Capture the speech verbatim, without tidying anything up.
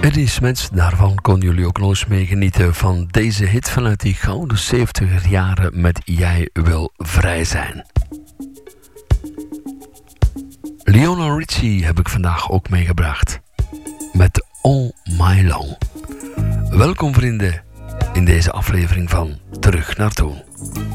Arrangements, daarvan konden jullie ook nog eens mee genieten van deze hit vanuit die gouden zeventiger jaren met Jij wil vrij zijn. Lionel Richie heb ik vandaag ook meegebracht met All My Long. Welkom vrienden in deze aflevering van Terug naar Toen.